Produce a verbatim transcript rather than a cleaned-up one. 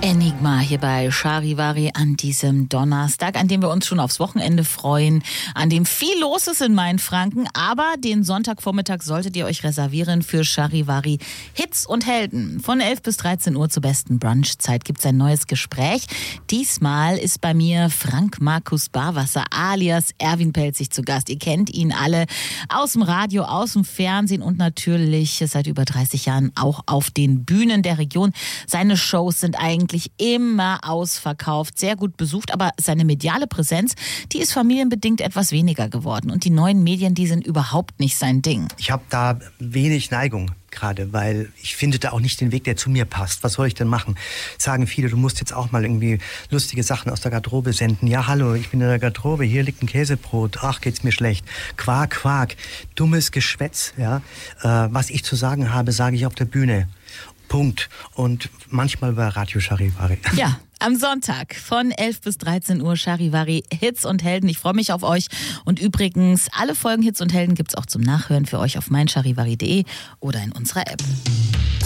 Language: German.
Enigma hier bei Charivari an diesem Donnerstag, an dem wir uns schon aufs Wochenende freuen, an dem viel los ist in Mainfranken, aber den Sonntagvormittag solltet ihr euch reservieren für Charivari Hits und Helden. Von elf bis dreizehn Uhr zur besten Brunchzeit gibt es ein neues Gespräch. Diesmal ist bei mir Frank Markus Barwasser alias Erwin Pelzig zu Gast. Ihr kennt ihn alle aus dem Radio, aus dem Fernsehen und natürlich seit über dreißig Jahren auch auf den Bühnen der Region. Seine Shows sind eigentlich immer ausverkauft, sehr gut besucht, aber seine mediale Präsenz, die ist familienbedingt etwas weniger geworden und die neuen Medien, die sind überhaupt nicht sein Ding. Ich habe da wenig Neigung gerade, weil ich finde da auch nicht den Weg, der zu mir passt. Was soll ich denn machen? Sagen viele, du musst jetzt auch mal irgendwie lustige Sachen aus der Garderobe senden. Ja, hallo, ich bin in der Garderobe, hier liegt ein Käsebrot, ach, geht's mir schlecht. Quark, Quark, dummes Geschwätz, ja. Äh, was ich zu sagen habe, sage ich auf der Bühne. Punkt. Und manchmal bei Radio Charivari. Ja, am Sonntag von elf bis dreizehn Uhr Charivari Hits und Helden. Ich freue mich auf euch. Und übrigens, alle Folgen Hits und Helden gibt's auch zum Nachhören für euch auf mein charivari punkt de oder in unserer App.